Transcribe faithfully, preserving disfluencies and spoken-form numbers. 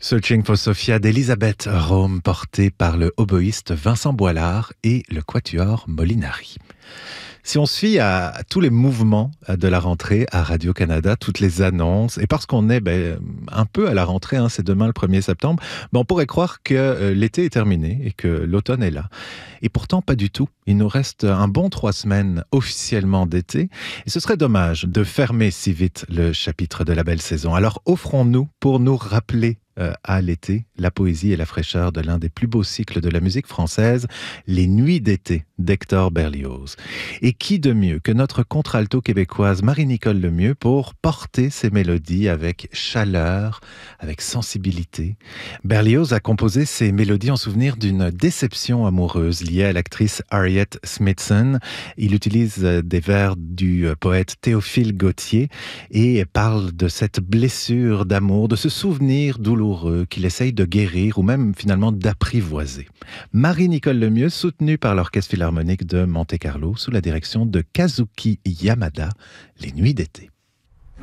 Searching for Sophia d'Elisabeth Rome, porté par le oboïste Vincent Boilard et le quatuor Molinari. Si on se fie à, à tous les mouvements de la rentrée à Radio-Canada, toutes les annonces, et parce qu'on est ben, un peu à la rentrée, hein, c'est demain le premier septembre, ben, on pourrait croire que euh, l'été est terminé et que l'automne est là. Et pourtant, pas du tout. Il nous reste un bon trois semaines officiellement d'été, et ce serait dommage de fermer si vite le chapitre de la belle saison. Alors offrons-nous pour nous rappeler Euh, à l'été, la poésie et la fraîcheur de l'un des plus beaux cycles de la musique française, Les Nuits d'été d'Hector Berlioz. Et qui de mieux que notre contralto québécoise Marie-Nicole Lemieux pour porter ses mélodies avec chaleur, avec sensibilité. Berlioz a composé ces mélodies en souvenir d'une déception amoureuse liée à l'actrice Harriet Smithson. Il utilise des vers du poète Théophile Gautier et parle de cette blessure d'amour, de ce souvenir douloureux qu'il essaye de guérir ou même finalement d'apprivoiser. Marie-Nicole Lemieux, soutenue par l'Orchestre Philharmonique de Monte-Carlo sous la direction de Kazuki Yamada, Les Nuits d'été.